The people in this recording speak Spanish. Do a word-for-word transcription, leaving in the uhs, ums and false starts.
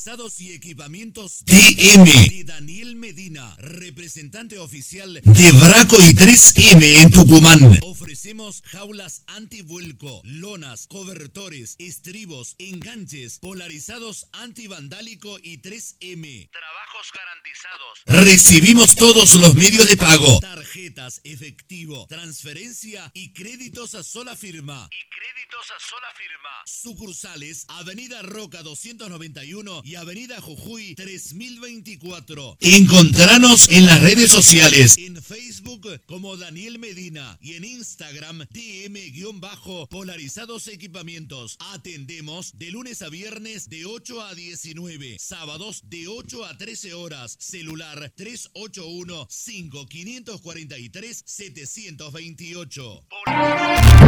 Polarizados y equipamientos D M de Daniel Medina, representante oficial de Braco y tres eme en Tucumán. Ofrecemos jaulas antivuelco, lonas, cobertores, estribos, enganches, polarizados antivandálico y tres eme. Trabajos garantizados. Recibimos todos los medios de pago. Tarjetas, efectivo, transferencia y créditos a sola firma. Y créditos a sola firma. Sucursales, Avenida Roca doscientos noventa y uno y Avenida Jujuy tres mil veinticuatro. Encontranos en las redes sociales. En Facebook como Daniel Medina y en Instagram D M-Polarizados Equipamientos. Atendemos de lunes a viernes de ocho a diecinueve, sábados de ocho a trece horas. Celular tres ocho uno, cinco cinco cuatro tres, siete dos ocho.